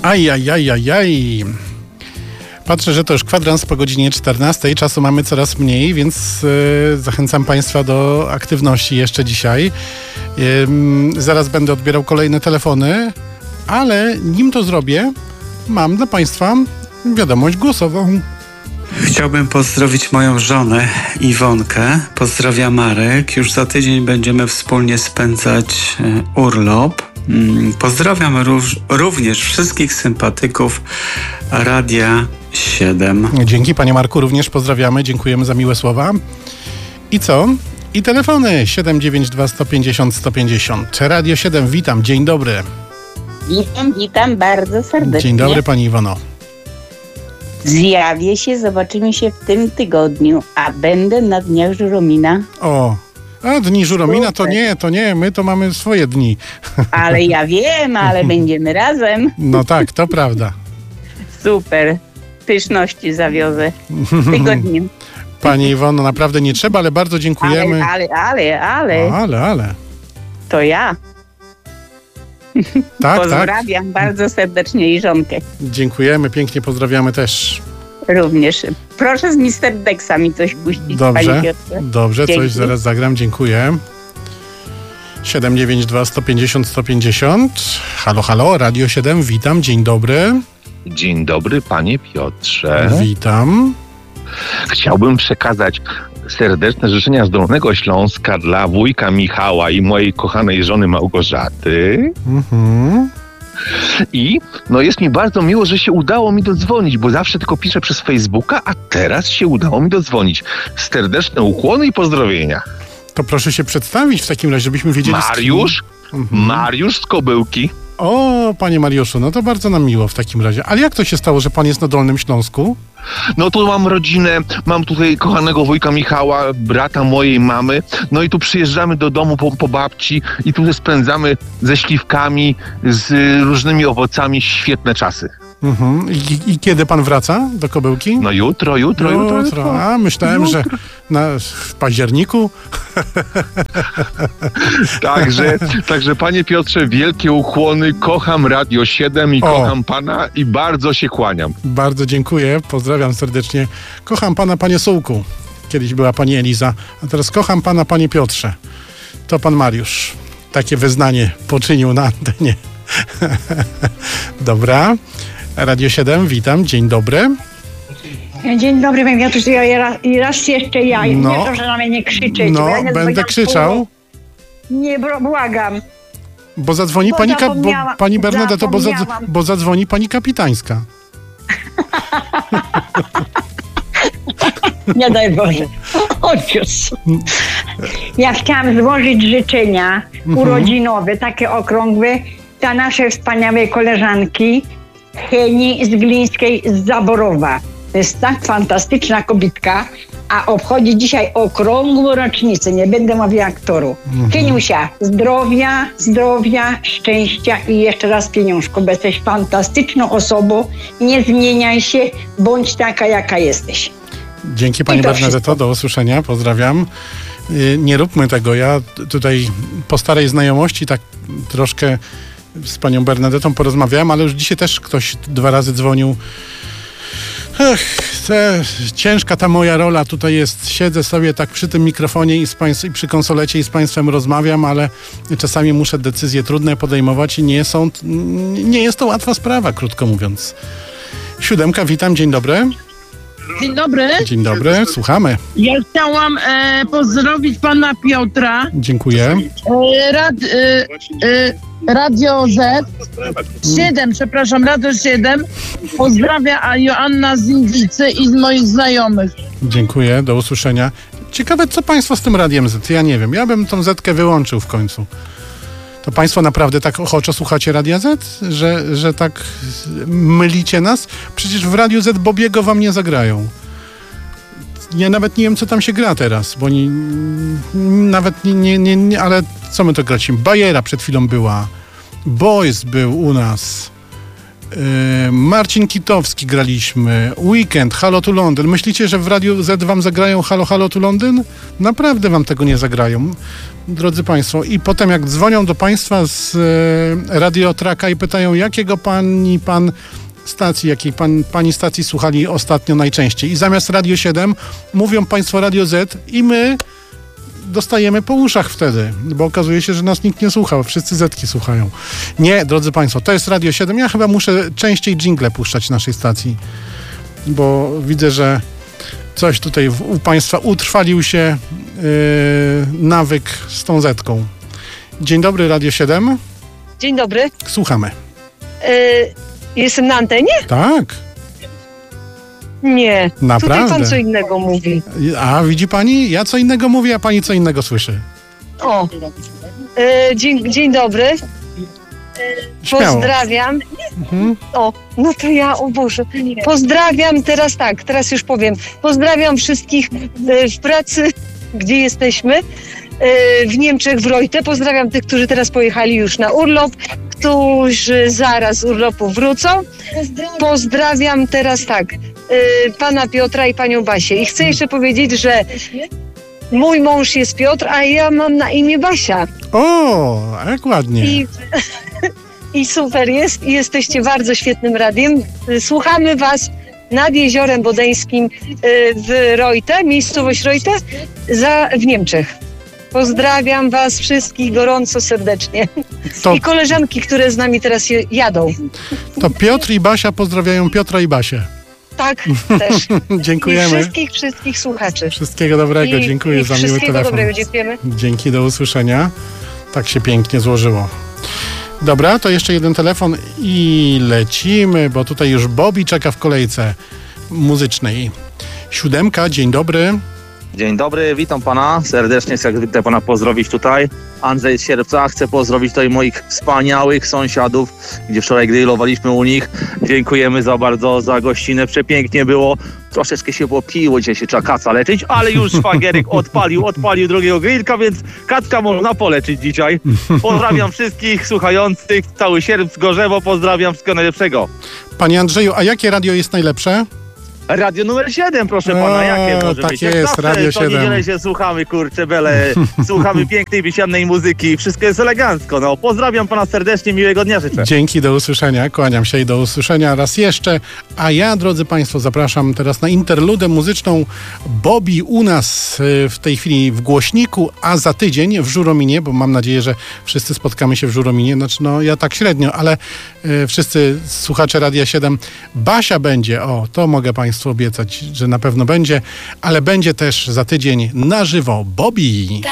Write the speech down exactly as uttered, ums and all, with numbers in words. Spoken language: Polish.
Aj, aj, aj, aj, aj. Patrzę, że to już kwadrans po godzinie czternastej. Czasu mamy coraz mniej, więc yy, zachęcam Państwa do aktywności jeszcze dzisiaj. Yy, zaraz będę odbierał kolejne telefony, ale nim to zrobię, mam dla Państwa wiadomość głosową. Chciałbym pozdrowić moją żonę Iwonkę. Pozdrawiam Marek. Już za tydzień będziemy wspólnie spędzać urlop. Pozdrawiam rów, również wszystkich sympatyków Radia siedem. Dzięki, panie Marku, również pozdrawiamy. Dziękujemy za miłe słowa. I co? I telefony siedem dziewięć dwa sto pięćdziesiąt sto pięćdziesiąt. Radio siedem, witam, dzień dobry. Witam, witam bardzo serdecznie. Dzień dobry, pani Iwono. Zjawię się, zobaczymy się w tym tygodniu, a będę na dniach Żuromina. O, a dni Żuromina to nie, to nie, my to mamy swoje dni. Ale ja wiem, ale będziemy razem. No tak, to prawda. Super, pyszności zawiozę w tygodniu. Pani Iwono, naprawdę nie trzeba, ale bardzo dziękujemy. Ale, ale, ale, ale. No, ale, ale. To ja. Tak, Pozdrawiam tak. bardzo serdecznie i żonkę. Dziękujemy, pięknie pozdrawiamy też. Również. Proszę z mister Dexa mi coś puścić, Dobrze, panie Piotrze. dobrze, Dzięki. coś zaraz zagram, dziękuję. siedem dziewięć dwa sto pięćdziesiąt sto pięćdziesiąt. Halo, halo, Radio siedem, witam, dzień dobry. Dzień dobry, panie Piotrze. Witam. Chciałbym przekazać serdeczne życzenia z Dolnego Śląska dla wujka Michała i mojej kochanej żony Małgorzaty. Mhm. I no jest mi bardzo miło, że się udało mi dodzwonić, bo zawsze tylko piszę przez Facebooka, a teraz się udało mi dodzwonić. Serdeczne ukłony i pozdrowienia. To proszę się przedstawić w takim razie, żebyśmy wiedzieli. Mariusz, Mhm. Mariusz z Kobyłki. O, panie Mariuszu, no to bardzo nam miło w takim razie. Ale jak to się stało, że pan jest na Dolnym Śląsku? No tu mam rodzinę, mam tutaj kochanego wujka Michała, brata mojej mamy, no i tu przyjeżdżamy do domu po, po babci i tu spędzamy ze śliwkami, z różnymi owocami świetne czasy. Mhm. I, I kiedy pan wraca do Kobyłki? No jutro, jutro, jutro. jutro. A, myślałem, Jutro. że na, w październiku. Także, także panie Piotrze, wielkie ukłony, kocham Radio siedem i O. kocham pana i bardzo się kłaniam. Bardzo dziękuję, pozdrawiam serdecznie. Kocham pana, panie Sułku. Kiedyś była pani Eliza, a teraz kocham pana, panie Piotrze. To pan Mariusz. Takie wyznanie poczynił na antenie. Dobra. Radio siedem, witam, dzień dobry. Dzień dobry, panie Piotrze. Ja raz, i raz jeszcze ja. No. Nie proszę na mnie nie krzyczeć. No, bo ja nie będę dzwoniłam krzyczał. po- Nie, bro- błagam. Bo zadzwoni Bo pani, ka- bo, zapomniałam- pani Bernadetto, bo, zadz- zapomniałam. bo zadzwoni pani kapitańska. Nie daj Boże. Odcius. Ja chciałam złożyć życzenia Mhm. urodzinowe, takie okrągłe, dla naszej wspaniałej koleżanki Heni z Glińskiej z Zaborowa. To jest tak fantastyczna kobitka, a obchodzi dzisiaj okrągłą rocznicę. Nie będę mówiła aktoru. Mhm. Heniusia, zdrowia, zdrowia, szczęścia i jeszcze raz pieniążku, bo jesteś fantastyczną osobą. Nie zmieniaj się, bądź taka, jaka jesteś. Dzięki pani I to Bernadetto, wszystko. do usłyszenia, pozdrawiam. Yy, Nie róbmy tego, ja t- tutaj po starej znajomości tak troszkę z panią Bernadettą porozmawiałem, ale już dzisiaj też ktoś dwa razy dzwonił. Ech, te, ciężka ta moja rola tutaj jest, siedzę sobie tak przy tym mikrofonie i, z państw, i przy konsolecie i z państwem rozmawiam, ale czasami muszę decyzje trudne podejmować i nie są, nie jest to łatwa sprawa, krótko mówiąc. Siódemka, witam, dzień dobry. Dzień dobry. Dzień dobry, słuchamy. Ja chciałam e, pozdrowić pana Piotra. Dziękuję. E, rad, e, e, Radio Z siedem, przepraszam, Radio siedem. Pozdrawia a Joanna z Indicy i z moich znajomych. Dziękuję, do usłyszenia. Ciekawe, co państwo z tym Radiem Z? Ja nie wiem, ja bym tą Zetkę wyłączył w końcu. To państwo naprawdę tak ochoczo słuchacie Radia Z? Że, że tak mylicie nas? Przecież w Radiu Z Bobiego wam nie zagrają. Ja nawet nie wiem, co tam się gra teraz, bo nie, nawet nie, nie, nie, nie, ale co my to gracimy? Bajera przed chwilą była. Boys był u nas. Yy, Marcin Kitowski graliśmy. Weekend, Halo to Londyn. Myślicie, że w Radiu Z wam zagrają Halo, Halo to Londyn? Naprawdę wam tego nie zagrają, drodzy państwo. I potem jak dzwonią do państwa z yy, Radiotraka i pytają, jakiego pani, pan stacji, jakiej pan, pani stacji słuchali ostatnio najczęściej. I zamiast Radio siedem mówią państwo Radio Z i my dostajemy po uszach wtedy, bo okazuje się, że nas nikt nie słuchał, wszyscy Zetki słuchają. Nie, drodzy państwo, to jest Radio siedem. Ja chyba muszę częściej dżingle puszczać naszej stacji, bo widzę, że coś tutaj w, u państwa utrwalił się yy, nawyk z tą Zetką. Dzień dobry, Radio siedem. Dzień dobry. Słuchamy. Yy, jestem na antenie? Tak. Nie. Naprawdę? Tutaj pan co innego mówi. A widzi pani? Ja co innego mówię, a pani co innego słyszy. O. Yy, dzień, dzień dobry. Śmiało. Pozdrawiam. Mhm. O, no to ja, o Boże. Pozdrawiam teraz tak, teraz już powiem. Pozdrawiam wszystkich yy, w pracy, gdzie jesteśmy. Yy, w Niemczech, w Reutte. Pozdrawiam tych, którzy teraz pojechali już na urlop, którzy zaraz z urlopu wrócą. Pozdrawiam teraz tak, yy, pana Piotra i panią Basię. I chcę jeszcze powiedzieć, że mój mąż jest Piotr, a ja mam na imię Basia. O, jak ładnie. I, i super jest. I jesteście bardzo świetnym radiem. Słuchamy was nad Jeziorem Bodeńskim yy, w Reutte, miejscowość Reutte, za, w Niemczech. Pozdrawiam was wszystkich gorąco, serdecznie. To, I koleżanki, które z nami teraz je, jadą. to Piotr i Basia pozdrawiają Piotra i Basię. Tak, też. Dziękujemy. I wszystkich, wszystkich słuchaczy. Wszystkiego dobrego. I, Dziękuję i za miły wszystkiego telefon. dobrego, dziękujemy. Dzięki, do usłyszenia. Tak się pięknie złożyło. Dobra, to jeszcze jeden telefon i lecimy, bo tutaj już Bobby czeka w kolejce muzycznej. Siódemka, dzień dobry. Dzień dobry, witam pana serdecznie, jak zwykle pana pozdrowić tutaj. Andrzej z Sierpca, chcę pozdrowić tutaj moich wspaniałych sąsiadów, gdzie wczoraj grillowaliśmy u nich. Dziękujemy za bardzo za gościnę, przepięknie było. Troszeczkę się popiło, dzisiaj się trzeba kaca leczyć, ale już szwagierek odpalił, odpalił drugiego grillka, więc kacka można poleczyć dzisiaj. Pozdrawiam wszystkich słuchających, cały Sierpc, Gorzewo, pozdrawiam, wszystkiego najlepszego. Panie Andrzeju, a jakie radio jest najlepsze? Radio numer siedem, proszę pana, O, jakie może tak być? jest, Jak zawsze, Radio co siedem. niedzielę się słuchamy, kurczę, bele, słuchamy pięknej, wiesiannej muzyki, wszystko jest elegancko, no. Pozdrawiam pana serdecznie, miłego dnia życzę. Dzięki, do usłyszenia, kłaniam się i do usłyszenia raz jeszcze. A ja, drodzy państwo, zapraszam teraz na interludę muzyczną. Bobby u nas y, w tej chwili w głośniku, a za tydzień w Żurominie, bo mam nadzieję, że wszyscy spotkamy się w Żurominie, znaczy no ja tak średnio, ale y, wszyscy słuchacze Radia siedem. Basia będzie, o, to mogę państwu obiecać, że na pewno będzie, ale będzie też za tydzień na żywo Bobby.